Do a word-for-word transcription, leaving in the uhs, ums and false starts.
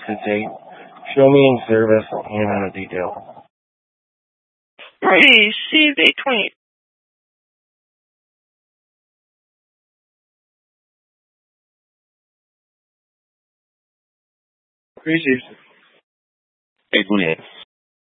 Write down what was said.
to date. Show me in service and in a detail. Righty, see you day twenty. Appreciate it. eight twenty-eight.